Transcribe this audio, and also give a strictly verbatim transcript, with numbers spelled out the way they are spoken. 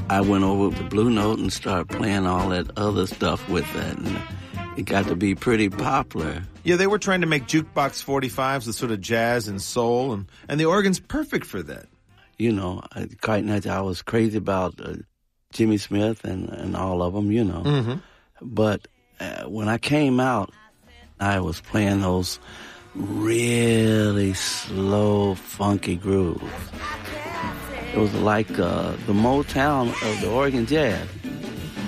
I went over with the Blue Note and started playing all that other stuff with that, and it got to be pretty popular. Yeah, they were trying to make jukebox forty-fives with sort of jazz and soul, and, and the organ's perfect for that. You know, I, quite naturally, I was crazy about uh, Jimmy Smith and, and all of them, you know. Mm-hmm. But uh, when I came out, I was playing those really slow, funky grooves. It was like uh, the Motown of the organ jazz.